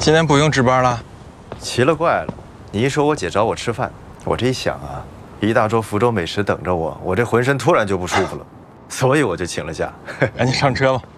今天不用值班了？ 奇了怪了，你一说我姐找我吃饭，我这一想啊，一大桌福州美食等着我，我这浑身突然就不舒服了，所以我就请了假。 赶紧上车吧。